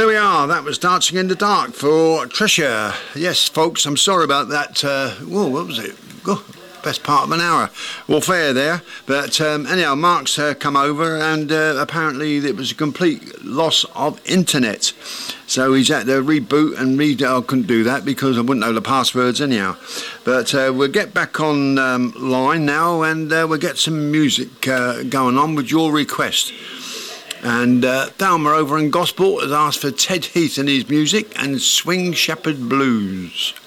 we are. That was Dancing in the Dark for Trisha. Yes, folks, I'm sorry about that. What was it? Best part of an hour. Warfare there. But anyhow, Mark's come over and apparently it was a complete loss of internet. So he's had to reboot and I couldn't do that because I wouldn't know the passwords anyhow. But we'll get back on line now and we'll get some music going on with your request. And Thelma over in Gosport has asked for Ted Heath and his music and Swing Shepherd Blues.